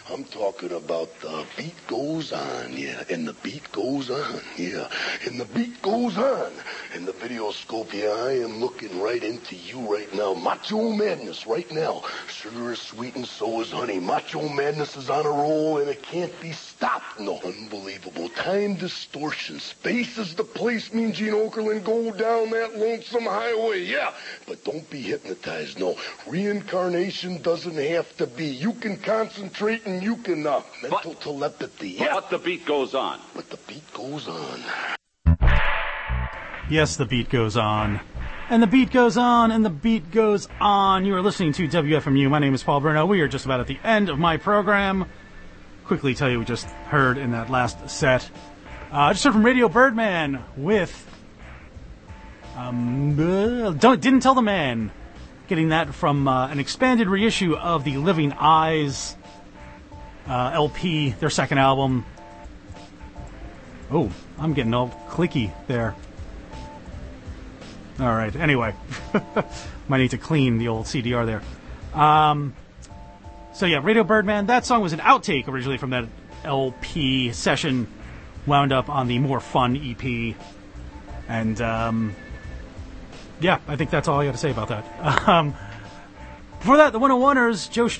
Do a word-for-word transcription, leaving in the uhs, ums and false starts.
I'm talking about the beat goes on, yeah, and the beat goes on, yeah, and the beat goes on. And the video scope, yeah, I am looking right into you right now. Macho Madness right now. Sugar is sweet and so is honey. Macho Madness is on a roll and it can't be stopped. No, unbelievable. Time distortion. Space is the place, me and Gene Okerlund go down that lonesome highway, yeah. But don't be hypnotized, no. Reincarnation doesn't have to be. You can concentrate and you can, uh, mental but, telepathy, yeah. But the beat goes on. But the beat goes on. Yes, the beat goes on. And the beat goes on, and the beat goes on. You are listening to W F M U. My name is Paul Bruno. We are just about at the end of my program. Quickly tell you we just heard in that last set. Uh, just heard from Radio Birdman with... Um, uh, don't, didn't Tell the Man. Getting that from uh, an expanded reissue of the Living Eyes uh, L P, their second album. Oh, I'm getting all clicky there. All right, anyway. Might need to clean the old C D R there. Um, so yeah, Radio Birdman, that song was an outtake originally from that L P session, wound up on the More Fun E P. And um, yeah, I think that's all I got to say about that. Um, before that, the one oh one ers, Joe